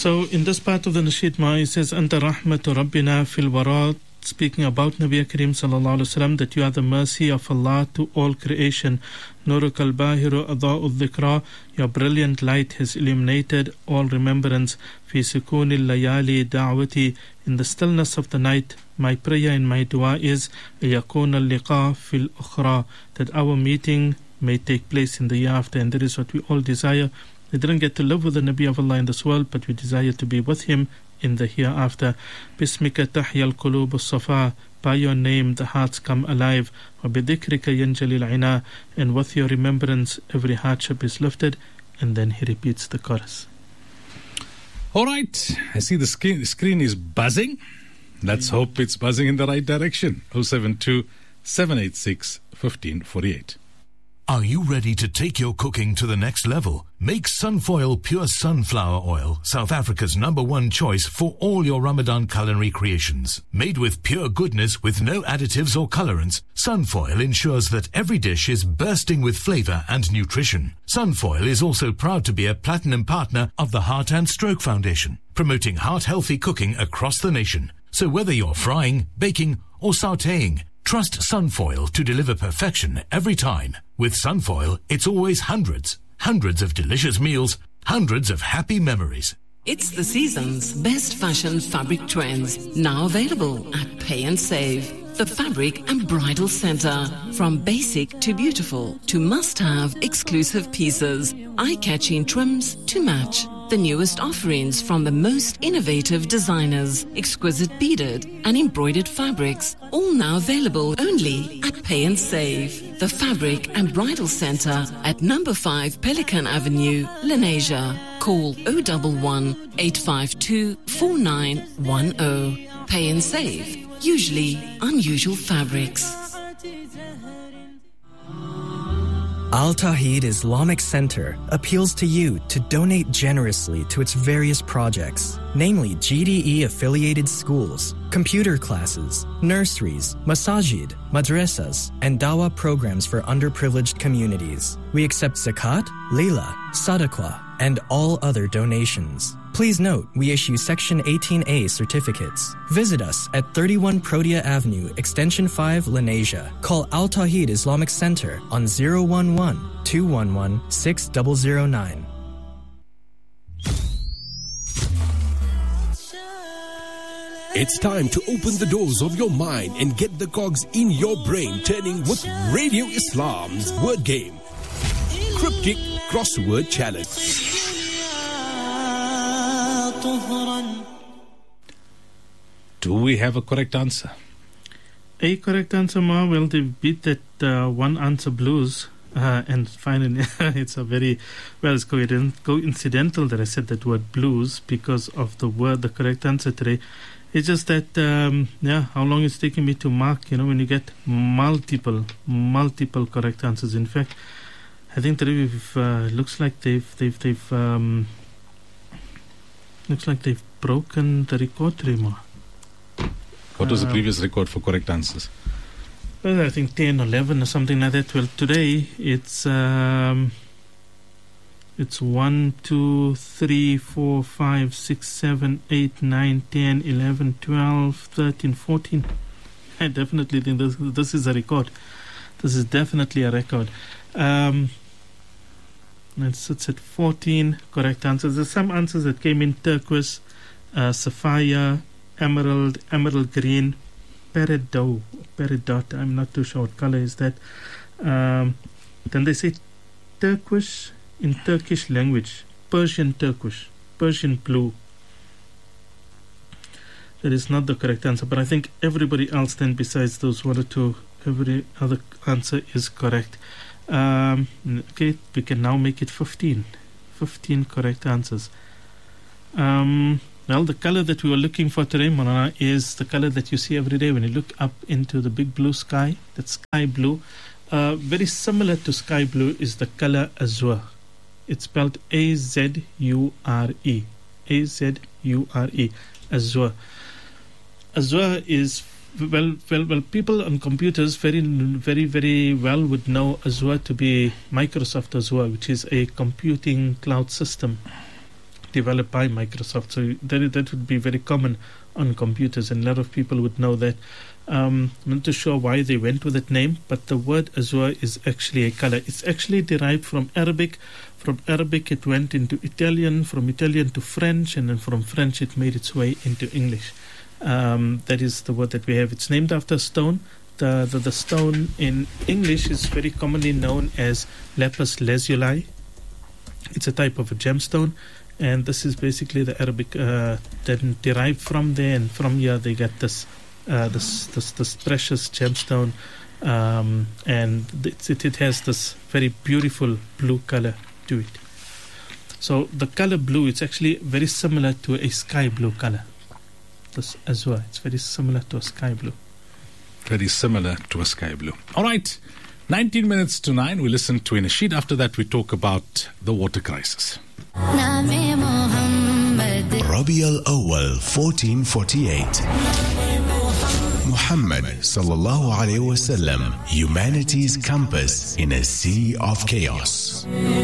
So in this part of the Nasheed Ma, it says, Anta rahmatu rabbina fil wara, speaking about Nabi Kareem sallallahu alaihi wasallam, that you are the mercy of Allah to all creation. Nuruk al-bahiru adha'u dhikra, your brilliant light has illuminated all remembrance. Fi sukunil layali da'wati, in the stillness of the night, my prayer and my dua is yakun al-liqa fil ukhra, that our meeting may take place in the year after, and that is what we all desire. We didn't get to live with the Nabi of Allah in this world, but we desire to be with him in the hereafter. Bismika tahya al-qulub as-safa, by your name the hearts come alive. Wa bidhikrika yanjali al-ina, and with your remembrance every hardship is lifted. And then he repeats the chorus. All right, I see the screen is buzzing. Let's hope it's buzzing in the right direction. 072 786 1548. Are you ready to take your cooking to the next level? Make Sunfoil Pure Sunflower Oil, South Africa's #1 choice for all your Ramadan culinary creations. Made with pure goodness with no additives or colorants, Sunfoil ensures that every dish is bursting with flavor and nutrition. Sunfoil is also proud to be a platinum partner of the Heart and Stroke Foundation, promoting heart-healthy cooking across the nation. So whether you're frying, baking, or sautéing, trust Sunfoil to deliver perfection every time. With Sunfoil, it's always hundreds of delicious meals, hundreds of happy memories. It's the season's best fashion fabric trends, now available at Pay and Save. The Fabric and Bridal Center. From basic to beautiful to must-have exclusive pieces, eye-catching trims to match. The newest offerings from the most innovative designers, exquisite beaded and embroidered fabrics, all now available only at Pay and Save. The Fabric and Bridal Center at number 5 Pelican Avenue, Lenasia. Call 011 852 4910. Pay and Save. Usually unusual fabrics. Al Tawheed Islamic Center appeals to you to donate generously to its various projects, namely GDE-affiliated schools, computer classes, nurseries, masajid, madrasas, and dawah programs for underprivileged communities. We accept zakat, lila, sadaqah, and all other donations. Please note, we issue Section 18A certificates. Visit us at 31 Protea Avenue, Extension 5, Lenasia. Call Al Tawheed Islamic Center on 011-211-6009. It's time to open the doors of your mind and get the cogs in your brain turning with Radio Islam's Word Game. Cryptic Crossword Challenge. Do we have a correct answer? A correct answer, Ma. Well, they beat that one answer blues. And finally, it's a very, well, it's coincidental that I said that word blues because of the word, the correct answer today. It's just that, how long it's taking me to mark, when you get multiple correct answers. In fact, I think today looks like they've broken the record today, Ma. What was the previous record for correct answers? Well, I think 10, 11 or something like that. Well, today it's 1, 2, 3, 4, 5, 6, 7, 8, 9, 10, 11, 12, 13, 14. I definitely think this is a record. This is definitely a record. It sits at 14 correct answers. There's some answers that came in turquoise, sapphire, emerald green, peridot. I'm not too sure what color is that. Then they say turquoise in Turkish language, Persian turquoise, Persian blue. That is not the correct answer, but I think everybody else then besides those one or two, every other answer is correct. Okay, we can now make it 15 correct answers. Well, the color that we were looking for today, Monana, is the color that you see every day when you look up into the big blue sky. That's sky blue. Very similar to sky blue is the color azure. It's spelled A-Z-U-R-E. A-Z-U-R-E. Azure. Azure is, well, people on computers very well would know Azure to be Microsoft Azure, which is a computing cloud system. developed by Microsoft. So that would be very common on computers, and a lot of people would know that. I'm not too sure why they went with that name, but the word azur is actually a color. It's actually derived from Arabic. From Arabic it went into Italian, from Italian to French, and then from French it made its way into English. That is the word that we have. It's named after a stone. The stone in English is very commonly known as lapis lazuli. It's a type of a gemstone, and this is basically the Arabic that derived from there, and from here they get this precious gemstone, and it has this very beautiful blue color to it. So the color blue, it's actually very similar to a sky blue color. This azur, it's very similar to a sky blue. Very similar to a sky blue. All right, 19 minutes to 9. We listen to a nasheed. After that, we talk about the water crisis. Rabi al-Awwal 1448. Muhammad sallallahu alayhi wasallam, humanity's compass in a sea of chaos.